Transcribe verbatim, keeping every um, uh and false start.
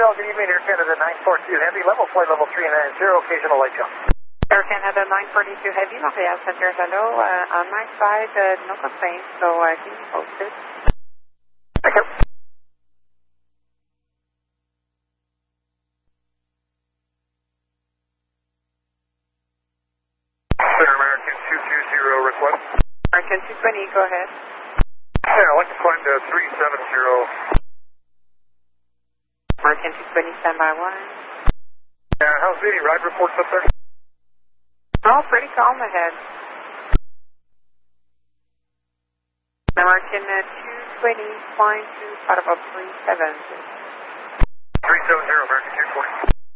Montreal, good evening, Air Canada nine forty-two Heavy, level flight level three nine zero, occasional light jump. Air Canada nine forty-two Heavy, Montreal Center, hello. Uh, on my side, uh, no complaints, so uh, keep me posted. Thank you. Clear American two two zero request. American two twenty, go ahead. Yeah, I'd like to find uh, three seven zero. American two twenty, standby one. Yeah, how's the ride reports up there? Oh, pretty calm ahead. American uh, two twenty, flying to out of a three seven. three seven zero, American two twenty.